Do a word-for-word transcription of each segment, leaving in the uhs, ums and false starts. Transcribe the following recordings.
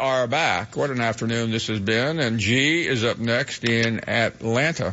are back. What an afternoon this has been. And G is up next in Atlanta.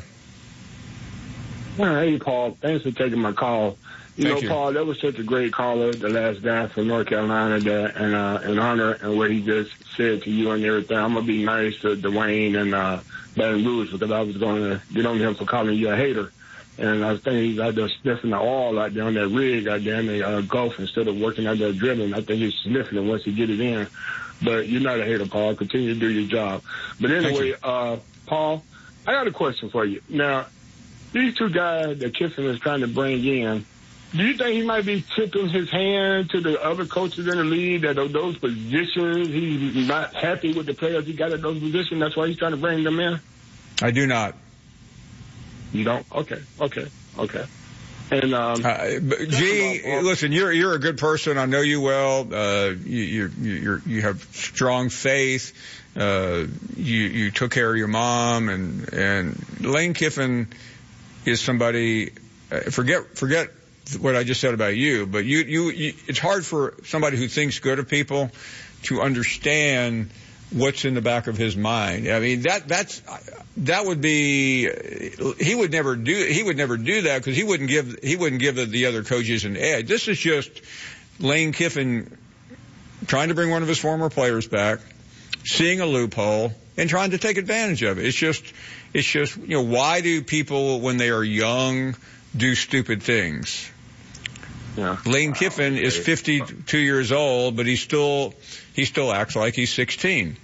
Hey, Paul. Thanks for taking my call. You Thank know, you. Paul, that was such a great caller, the last guy from North Carolina, there, and uh, in honor and what he just said to you and everything. I'm going to be nice to Dwayne and uh, Baton Rouge because I was going to get on him for calling you a hater. And I was thinking he's out there sniffing the oil out there on that rig out there in the uh, Gulf instead of working out there drilling. I think he's sniffing it once he get it in. But you're not a hater, Paul. Continue to do your job. But anyway, uh, Paul, I got a question for you. Now, these two guys that Kiffin is trying to bring in, do you think he might be tipping his hand to the other coaches in the league that are those positions, he's not happy with the players he got at those positions, that's why he's trying to bring them in? I do not. You don't? Okay, okay, okay. And um, uh, G, listen, you're you're a good person. I know you well. Uh, you you you you have strong faith. Uh, you you took care of your mom, and and Lane Kiffin is somebody. Uh, forget forget. what I just said about you, but you, you, you, it's hard for somebody who thinks good of people to understand what's in the back of his mind. I mean, that, that's, that would be, he would never do, he would never do that because he wouldn't give, he wouldn't give the, the other coaches an edge. This is just Lane Kiffin trying to bring one of his former players back, seeing a loophole, and trying to take advantage of it. It's just, it's just, you know, why do people, when they are young, do stupid things? Yeah. Lane wow. Kiffin is fifty-two years old, but he still he still acts like he's sixteen.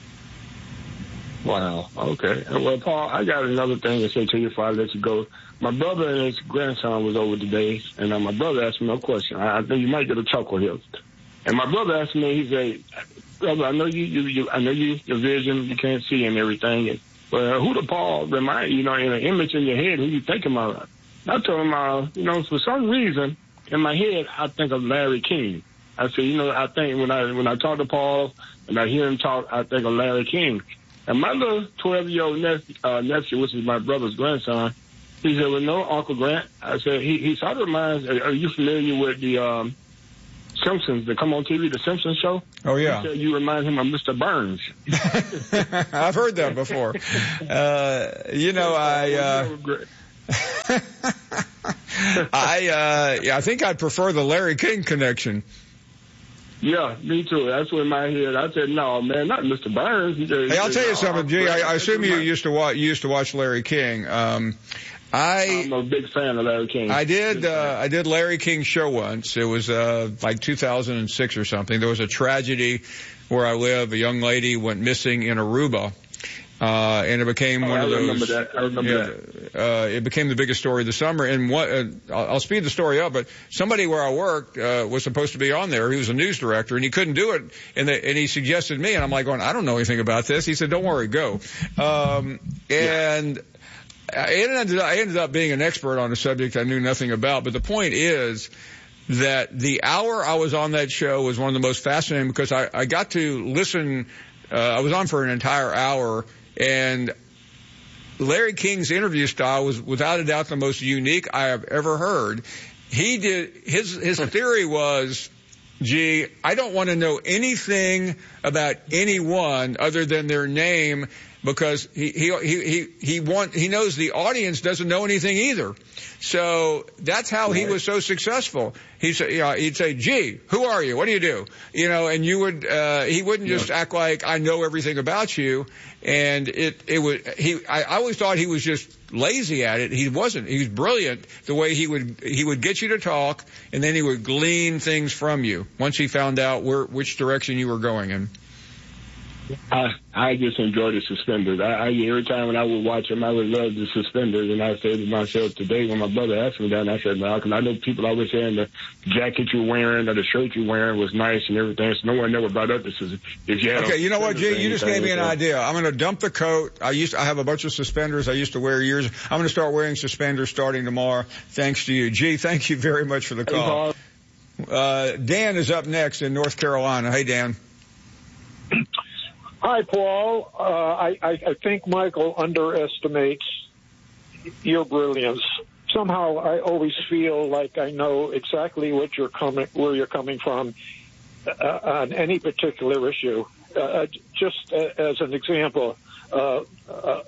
Wow. Okay. Well, Paul, I got another thing to say to you before I let you go. My brother and his grandson was over today, and uh, my brother asked me a question. I, I think you might get a chuckle here. And my brother asked me, he said, "Brother, I know you, you, you I know you, your vision, you can't see and everything. And, but uh, who the Paul remind you know, in an image in your head, who you thinking about?" I told him, uh, you know, for some reason, in my head, I think of Larry King. I said, you know, I think when I when I talk to Paul and I hear him talk, I think of Larry King. And my little twelve-year-old nephew, uh, nephew, which is my brother's grandson, he said, well, no, Uncle Grant. I said, he, he sort of reminds, are, are you familiar with the um, Simpsons that come on T V, the Simpsons show? Oh, yeah. He said, you remind him of Mister Burns. I've heard that before. Uh, you know, I... Uh, I uh yeah, I think I'd prefer the Larry King connection. Yeah, me too. That's what in my head. I said, no, man, not Mister Burns. He said, hey, I'll tell you no, something, G. I, I assume you used to watch you used to watch Larry King. Um, I I'm a big fan of Larry King. I did uh, I did Larry King's show once. It was uh like two thousand six or something. There was a tragedy where I live. A young lady went missing in Aruba. Uh, and it became oh, one I of those, remember that. I remember yeah, that. Uh, it became the biggest story of the summer. And what, uh, I'll speed the story up, but somebody where I worked, uh, was supposed to be on there. He was a news director and he couldn't do it. And, the, and he suggested me and I'm like going, I don't know anything about this. He said, don't worry, go. Um, and yeah. I ended up, I ended up being an expert on a subject I knew nothing about. But the point is that the hour I was on that show was one of the most fascinating because I, I got to listen, uh, I was on for an entire hour. And Larry King's interview style was without a doubt the most unique I have ever heard. He did, his, his theory was, gee, I don't want to know anything about anyone other than their name because he, he, he, he, he want, he knows the audience doesn't know anything either. So that's how he was so successful. He said, you know, he'd say, gee, who are you? What do you do? You know, and you would, uh, he wouldn't just act like I know everything about you. And it, it would, he, I, I always thought he was just lazy at it. He wasn't. He was brilliant the way he would, he would get you to talk and then he would glean things from you once he found out where, which direction you were going in. I I just enjoy the suspenders. I, I every time when I would watch them, I would love the suspenders. And I said to myself today when my brother asked me that, and I said, Malcolm, I know people always saying the jacket you're wearing or the shirt you're wearing was nice and everything. So no one never brought up this. Is if you had okay, you know what, G? You just gave me an idea. I'm going to dump the coat. I used to, I have a bunch of suspenders I used to wear years. I'm going to start wearing suspenders starting tomorrow. Thanks to you, G. Thank you very much for the call. Uh, Dan is up next in North Carolina. Hey, Dan. Hi, Paul. Uh, I, I, I think Michael underestimates your brilliance. Somehow I always feel like I know exactly what you're coming, where you're coming from uh, on any particular issue. uh, just uh, as an example, uh, uh,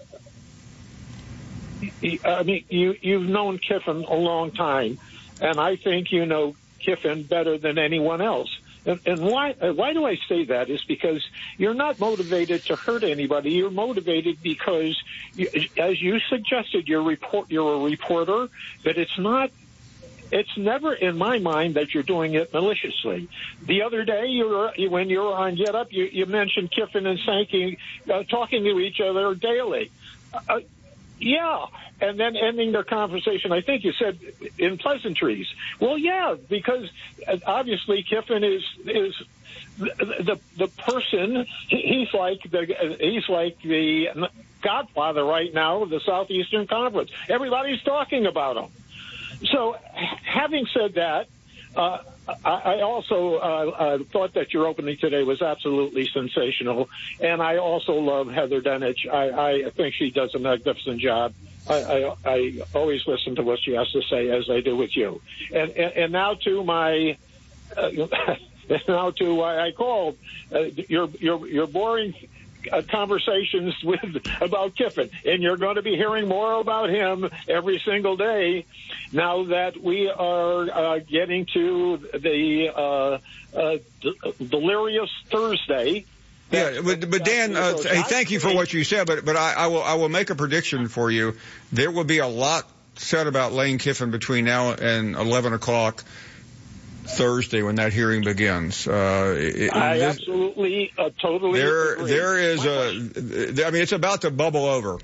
I mean, you, you've known Kiffin a long time, and I think you know Kiffin better than anyone else. And, and why why do I say that is because you're not motivated to hurt anybody. You're motivated because, you, as you suggested, you're, report, you're a reporter, but it's not It's never in my mind that you're doing it maliciously. The other day, you were, when you were on Get Up, you, you mentioned Kiffin and Sankey uh, talking to each other daily. Uh, yeah, and then ending their conversation, I think you said, in pleasantries. Well, yeah, because obviously Kiffin is is the the, the person. He's like the he's like the godfather right now of the Southeastern Conference. Everybody's talking about him. So, having said that, uh, I, I also uh, uh, thought that your opening today was absolutely sensational, and I also love Heather Dinich. I, I think she does a magnificent job. I, I, I always listen to what she has to say, as I do with you. And, and, and now to my, uh, now to why I called uh, your your your boring. Uh, conversations with about Kiffin, and you're going to be hearing more about him every single day now that we are uh, getting to the uh, uh, d- delirious Thursday. Yeah, but, but Dan, uh, hey, thank you for what you said, but but I, I will I will make a prediction for you. There will be a lot said about Lane Kiffin between now and eleven o'clock Thursday when that hearing begins. Uh, it, I this, absolutely, uh, totally there, agree. There is a, I mean, it's about to bubble over.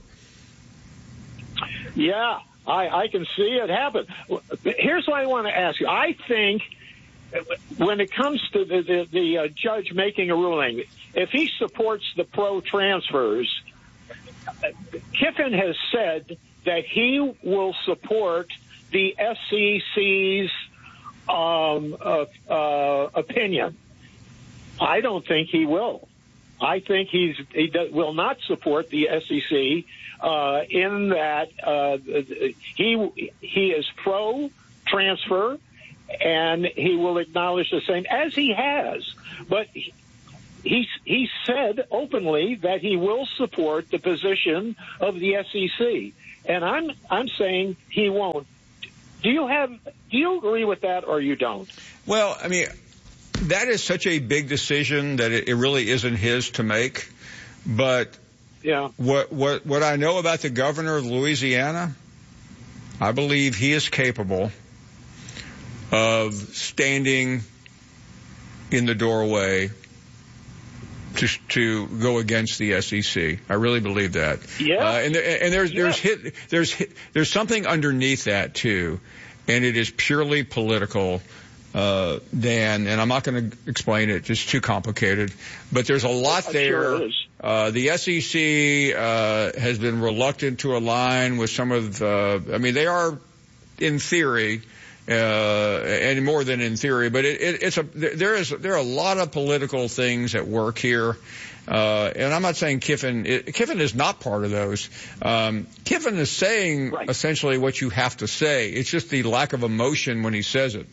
Yeah, I, I can see it happen. Here's what I want to ask you. I think when it comes to the, the, the uh, judge making a ruling, if he supports the pro-transfers, Kiffin has said that he will support the S E C's Um, uh, uh, opinion. I don't think he will. I think he's he do, will not support the S E C uh, in that uh, he he is pro transfer, and he will acknowledge the same as he has. But he he, he said openly that he will support the position of the S E C, and I'm I'm saying he won't. Do you have? Do you agree with that, or you don't? Well, I mean, that is such a big decision that it, it really isn't his to make. But yeah, what what what I know about the governor of Louisiana, I believe he is capable of standing in the doorway to to go against the S E C. I really believe that. Yeah. Uh, and and there's yeah. there's hit, there's hit, there's something underneath that too, and it is purely political, uh, Dan. And I'm not going to explain it; just too complicated. But there's a lot there. Sure is. Uh, the S E C uh, has been reluctant to align with some of. Uh, I mean, they are, in theory. Uh, and more than in theory, but it, it, it's a, there is, there are a lot of political things at work here. Uh, and I'm not saying Kiffin, it, Kiffin is not part of those. Um, Kiffin is saying right. essentially what you have to say. It's just the lack of emotion when he says it.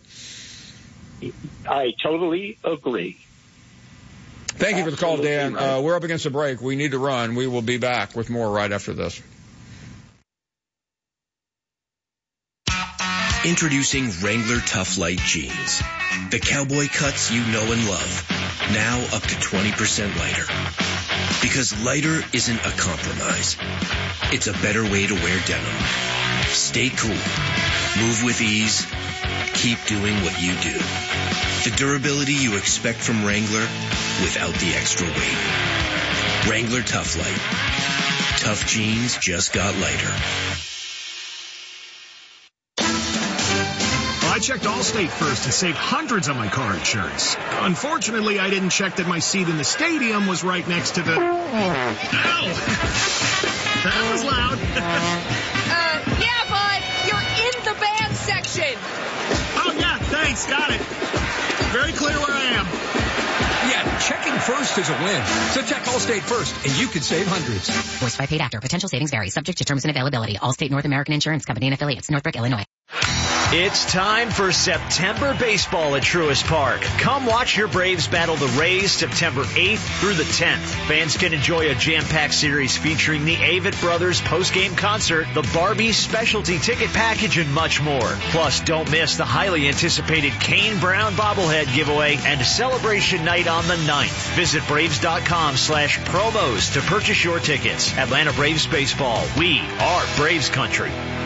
I totally agree. Thank you for the call, Dan. Right. Uh, we're up against a break. We need to run. We will be back with more right after this. Introducing Wrangler Tough Light Jeans. The cowboy cuts you know and love. Now up to twenty percent lighter. Because lighter isn't a compromise. It's a better way to wear denim. Stay cool. Move with ease. Keep doing what you do. The durability you expect from Wrangler without the extra weight. Wrangler Tough Light. Tough jeans just got lighter. I checked Allstate first and saved hundreds on my car insurance. Unfortunately, I didn't check that my seat in the stadium was right next to the... Ow! That was loud. uh, yeah, bud. You're in the bad section. Oh, yeah, thanks. Got it. Very clear where I am. Yeah, checking first is a win. So check Allstate first, and you could save hundreds. Voiced by paid actor. Potential savings vary. Subject to terms and availability. Allstate North American Insurance Company and affiliates. Northbrook, Illinois. It's time for September baseball at Truist Park. Come watch your Braves battle the Rays September eighth through the tenth. Fans can enjoy a jam-packed series featuring the Avett Brothers post-game concert, the Barbie specialty ticket package, and much more. Plus, don't miss the highly anticipated Kane Brown bobblehead giveaway and celebration night on the ninth. Visit Braves.com slash promos to purchase your tickets. Atlanta Braves baseball. We are Braves country.